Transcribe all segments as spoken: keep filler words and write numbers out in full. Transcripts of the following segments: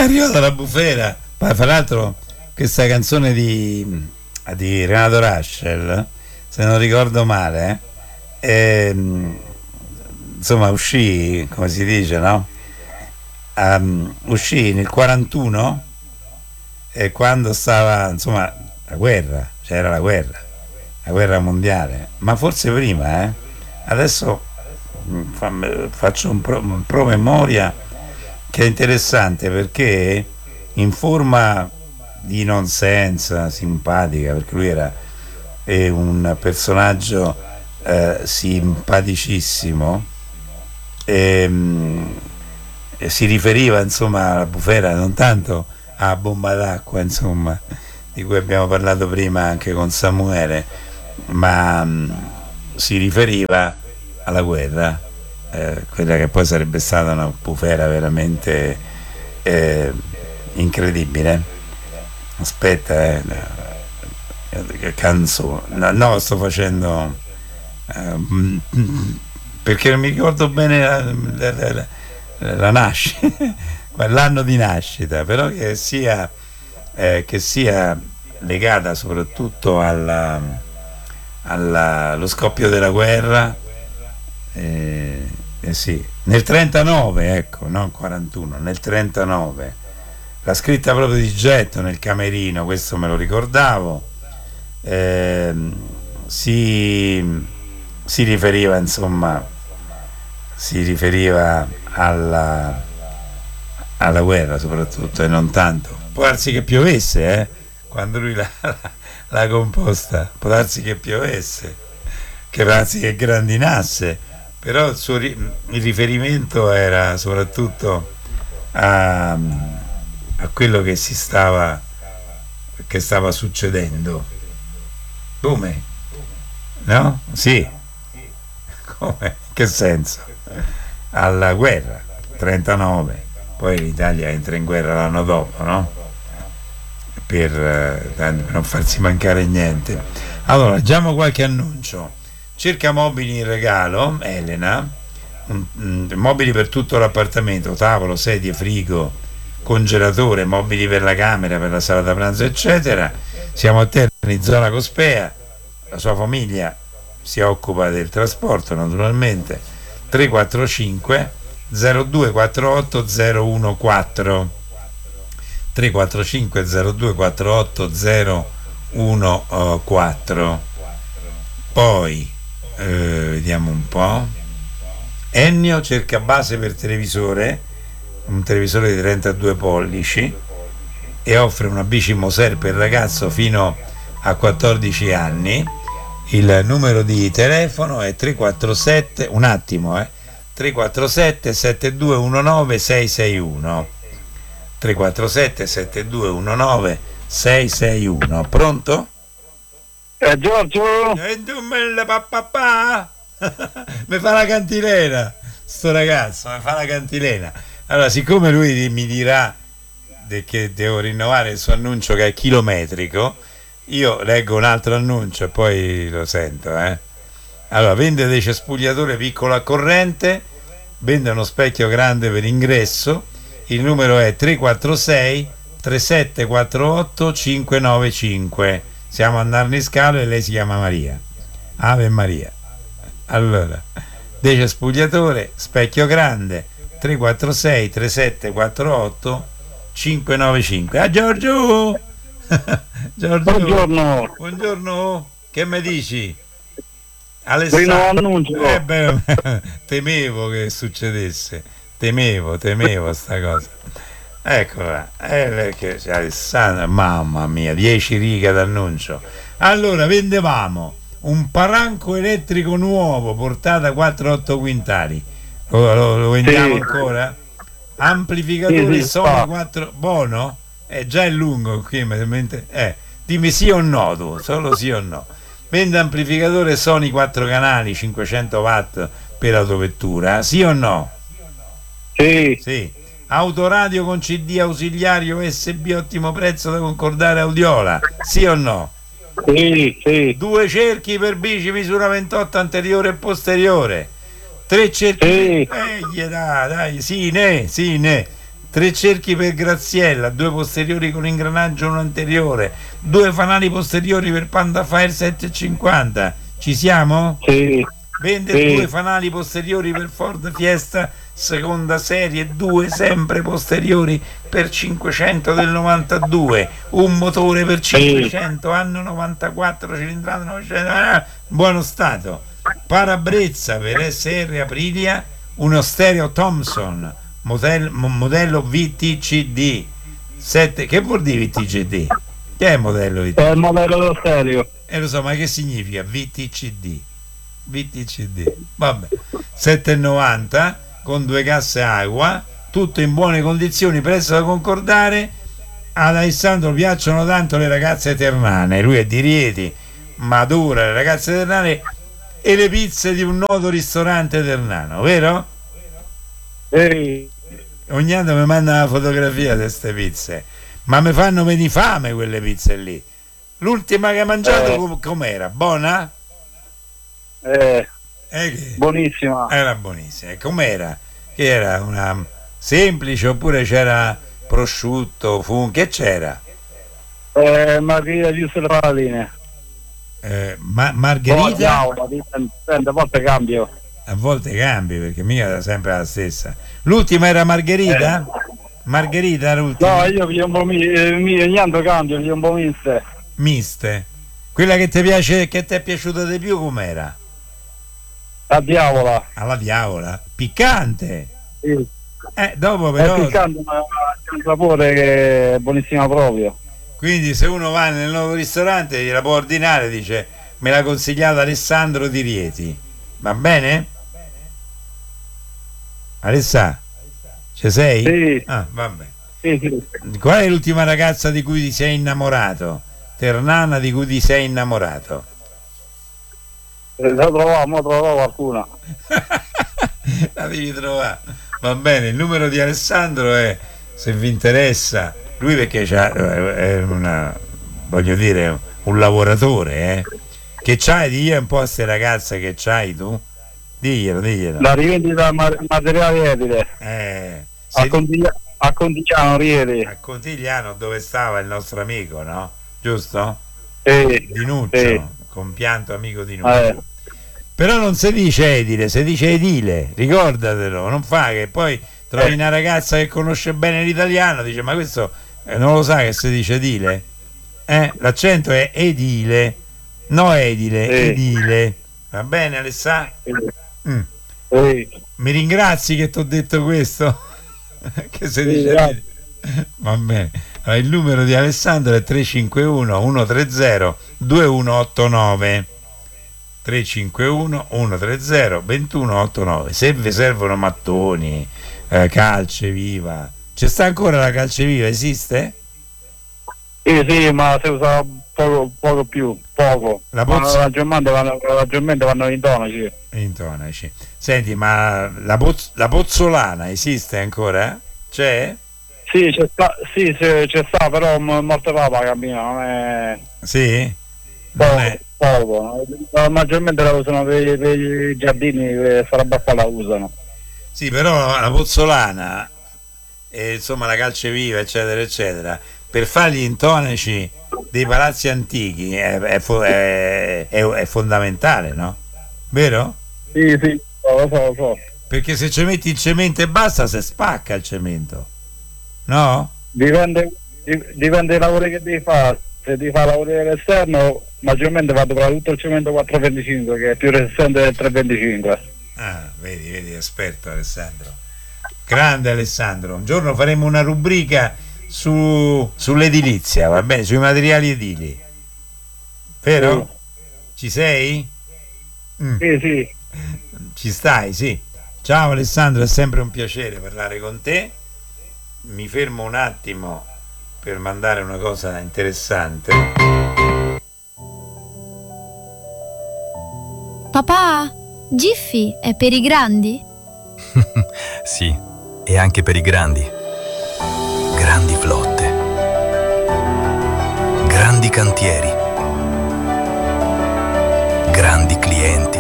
arrivata la bufera. Poi, fra l'altro, questa canzone di, di Renato Rascel, se non ricordo male, eh, insomma, uscì, come si dice, no? Um, uscì nel quarantuno, e quando stava, insomma, la guerra, c'era la guerra, la guerra mondiale, ma forse prima, eh? Adesso faccio un, pro, un promemoria che è interessante, perché in forma di nonsense simpatica, perché lui era eh, un personaggio eh, simpaticissimo, e, mh, e si riferiva, insomma, alla bufera non tanto a bomba d'acqua, insomma, di cui abbiamo parlato prima anche con Samuele, ma mh, si riferiva alla guerra, eh, quella che poi sarebbe stata una bufera veramente eh, incredibile. Aspetta, eh, che canzone, no, no, sto facendo eh, perché non mi ricordo bene la, la, la, la nascita, l'anno di nascita, però che sia eh, che sia legata soprattutto alla, alla, allo scoppio della guerra. Eh, eh sì, nel trentanove, ecco, non quarantuno, nel trentanove, l'ha scritta proprio di getto nel camerino, questo me lo ricordavo. Eh, si, si riferiva, insomma, si riferiva alla, alla guerra soprattutto, e non tanto. Può darsi che piovesse, eh, quando lui l'ha, l'ha composta, può darsi che piovesse, che darsi che grandinasse, però il suo ri- il riferimento era soprattutto a, a quello che si stava che stava succedendo. Come? No? Sì. Come? Che senso? Alla guerra, trentanove, poi l'Italia entra in guerra l'anno dopo, no? Per, eh, per non farsi mancare niente. Allora, leggiamo qualche annuncio. Cerca mobili in regalo, Elena, un, un, mobili per tutto l'appartamento, tavolo, sedie, frigo, congelatore, mobili per la camera, per la sala da pranzo, eccetera. Siamo a Terni, zona Cospea. La sua famiglia si occupa del trasporto, naturalmente. tre quattro cinque zero due quattro otto zero uno quattro tre quattro cinque zero due quattro otto zero uno quattro. Poi eh, vediamo un po'. Ennio cerca base per televisore, un televisore di trentadue pollici, e offre una bici Moser per ragazzo fino a quattordici anni. Il numero di telefono è tre quattro sette, un attimo, eh, tre quattro sette sette due uno nove sei sei uno, tre quattro sette sette due uno nove sei sei uno. Pronto? Eh, Giorgio? E tu me la papà? Mi fa la cantilena, sto ragazzo, mi fa la cantilena. Allora, siccome lui mi dirà de che devo rinnovare il suo annuncio, che è chilometrico, io leggo un altro annuncio e poi lo sento, eh. Allora, vende dei cespugliatori piccolo a corrente, vende uno specchio grande per ingresso. Il numero è tre quattro sei tre sette quattro otto cinque nove cinque. Siamo a Narniscalo e lei si chiama Maria. Ave Maria. Allora, dei cespugliatore, specchio grande, tre quattro sei tre sette quattro otto cinque nove cinque. Ah, Giorgio! Giorgio. Buongiorno. Buongiorno. Che mi dici? Alessandro. Eh beh, temevo che succedesse. Temevo, temevo sta cosa. Eccola. Eh, perché c'è Alessandro, mamma mia, dieci righe d'annuncio. Allora, vendevamo un paranco elettrico nuovo, portata quattro otto quintali. Lo, lo, lo vendiamo, sì, ancora? Amplificatore, sì, sì, Sony quattro, buono? Eh, già è lungo qui, mentre, eh, dimmi sì o no tu, solo sì o no. Vende amplificatore Sony quattro canali, cinquecento watt per autovettura, sì o no? Sì. Sì. Autoradio con C D ausiliario U S B ottimo prezzo da concordare Audiola, sì o no? Sì, sì. Due cerchi per bici misura ventotto anteriore e posteriore. Tre cerchi, sì. eh, dai, dai, sì, ne, sì, ne. tre cerchi per Graziella, due posteriori con ingranaggio uno anteriore, due fanali posteriori per Panda Fire settecentocinquanta. Ci siamo? Sì. Vende sì. due fanali posteriori per Ford Fiesta seconda serie, due sempre posteriori per cinquecento del novantadue, un motore per cinquecento sì. Anno novantaquattro, cilindrata novecento, ah, buono stato, parabrezza per S R Aprilia, uno stereo Thomson modello, modello V T C D sette. Che vuol dire V T C D? Che è il modello V T C D? È il modello dello stereo. E eh, lo so, ma che significa V T C D? V T C D, vabbè, sette e novanta con due casse acqua, tutto in buone condizioni, prezzo da concordare. Ad Alessandro piacciono tanto le ragazze ternane, lui è di Rieti, ma adora le ragazze ternane e le pizze di un noto ristorante ternano, vero? Ehi. Ogni anno mi manda una fotografia di queste pizze, ma mi fanno venire fame quelle pizze lì. L'ultima che hai mangiato eh. com'era? Buona? Eh, eh che? Buonissima. Era buonissima. E com'era? Che era una semplice oppure c'era prosciutto, funghi? Che c'era? Eh, margherita giusto le palline. Eh, ma- margherita? Oh, no, dipende, a volte cambio. A volte cambi perché mica era sempre la stessa. L'ultima era margherita? Eh. Margherita l'ultima? No, io vi un po' mi, mi, niente cambio, vi un po' miste. Miste. Quella che ti piace, che ti è piaciuta di più com'era? La diavola. Alla diavola? Piccante? Sì. Eh, dopo però... È piccante, ma c'è un sapore che è buonissima proprio. Quindi se uno va nel nuovo ristorante gliela può ordinare, dice me l'ha consigliato Alessandro di Rieti. Va bene? Alessà, ci sei? Sì. Ah, vabbè. Sì, sì. Qual è l'ultima ragazza di cui ti sei innamorato? Ternana di cui ti sei innamorato? La troviamo, troviamo qualcuna. La devi trovare. Va bene, il numero di Alessandro è, se vi interessa, lui perché c'ha, è una, voglio dire, un lavoratore, eh? Che c'hai, digli un po' a queste ragazze che c'hai tu, diglielo, diglielo. La rivendita materiale edile. Eh, a, Contiglia, a Contigliano Rieti. A Contigliano dove stava il nostro amico, no? Giusto? Sì. Dinuccio, sì. compianto amico di Dinuccio. Eh. Però non si dice edile, si dice edile, ricordatelo, non fa che poi trovi eh. una ragazza che conosce bene l'italiano, dice ma questo eh, non lo sa che si dice edile? Eh? L'accento è edile, no edile, sì. edile. Va bene Alessà? Sì. Mm. Sì. Mi ringrazi che ti ho detto questo? Che si sì, dice edile? Va bene. Allora, il numero di Alessandro è tre cinque uno uno tre zero due uno otto nove. tre cinque uno uno tre zero due uno otto nove. Se vi servono mattoni, eh, calce viva, c'è sta ancora la calce viva? Esiste? Sì, sì, ma si usa poco, poco più, poco. La pozzo... maggiormente vanno, maggiormente vanno in tonaci. In tonaci. Senti, ma la, poz... la pozzolana esiste ancora? C'è? Sì, c'è sta, sì, c'è, c'è sta, però morte papa cammina, non è... Sì? Non non è... poco, no? Maggiormente la usano per, per i giardini, per fare qua la usano. Sì, però la pozzolana e insomma la calce viva eccetera eccetera, per fare gli intonaci dei palazzi antichi è, è, è, è, è fondamentale, no? Vero? Sì, sì, lo so, lo so. Perché se ci metti il cemento e basta, si spacca il cemento, no? Dipende, dipende dai lavori che devi fare. Se devi fare lavori all'esterno, maggiormente vado per tutto il cemento quattro venticinque, che è più resistente del tre venticinque. Ah, vedi, vedi, esperto Alessandro. Grande Alessandro. Un giorno faremo una rubrica su sull'edilizia, va bene, sui materiali edili. Vero? Sì. Ci sei? Mm. Sì, sì. Ci stai, sì. Ciao Alessandro, è sempre un piacere parlare con te. Mi fermo un attimo per mandare una cosa interessante. Papà, Giffy è per i grandi? Sì, e anche per i grandi. Grandi flotte. Grandi cantieri. Grandi clienti.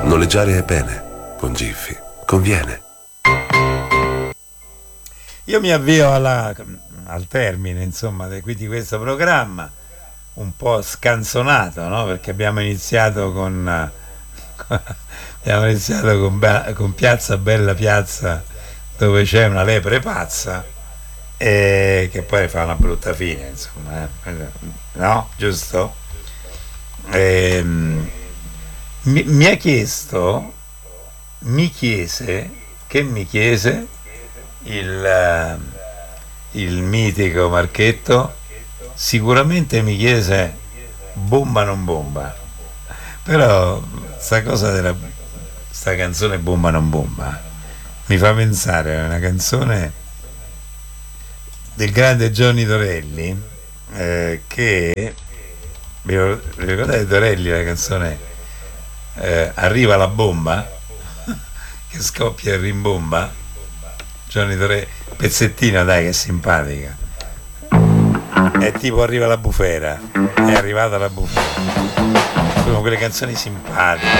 Noleggiare è bene, con Giffy conviene. Io mi avvio alla, al termine, insomma, di, di questo programma, un po' scanzonato, no? Perché abbiamo iniziato con, con abbiamo iniziato con, con Piazza Bella Piazza, dove c'è una lepre pazza, e che poi fa una brutta fine, insomma, eh? No? Giusto? E, mi, mi ha chiesto, mi chiese, che mi chiese il, il mitico Marchetto, sicuramente mi chiese bomba non bomba, però sta cosa della sta canzone bomba non bomba mi fa pensare a una canzone del grande Johnny Dorelli, eh, che vi ricordate Dorelli, la canzone eh, Arriva la bomba, che scoppia e rimbomba. Johnny Dorelli, pezzettino, dai, che simpatica, è tipo Arriva la bufera, è arrivata la bufera, sono quelle canzoni simpatiche.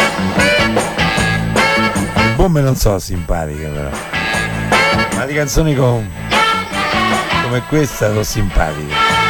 Le bombe non sono simpatiche però, ma le canzoni con, come questa sono simpatiche.